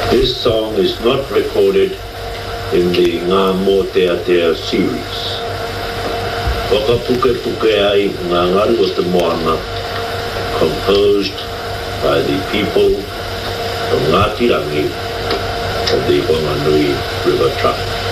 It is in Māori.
This song is not recorded in the Ngā Mō Te Atea series. Whakapuke ai ngā ngaru o te moana, composed by the people of Ngāti Rangi of the Whanganui River Tribe.